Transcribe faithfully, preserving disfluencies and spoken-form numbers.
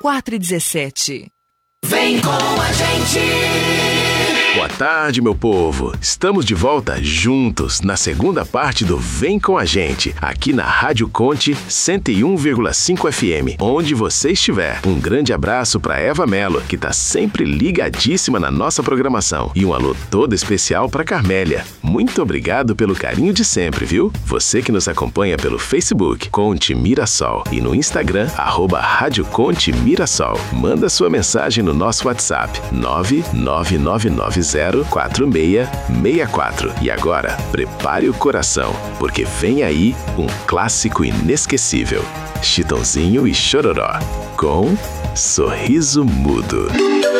quatro um sete. Vem com a gente! Boa tarde, meu povo. Estamos de volta juntos na segunda parte do Vem com a gente, aqui na Rádio Conte cento e um vírgula cinco F M, onde você estiver. Um grande abraço para Eva Mello, que tá sempre ligadíssima na nossa programação. E um alô todo especial para Carmélia. Muito obrigado pelo carinho de sempre, viu? Você que nos acompanha pelo Facebook, Conte Mirassol, e no Instagram, arroba Rádio Conte Mirassol. Manda sua mensagem no nosso WhatsApp, nove nove nove nove zero quatro seis seis quatro. E agora, prepare o coração, porque vem aí um clássico inesquecível. Chitãozinho e Chororó, com Sorriso Mudo.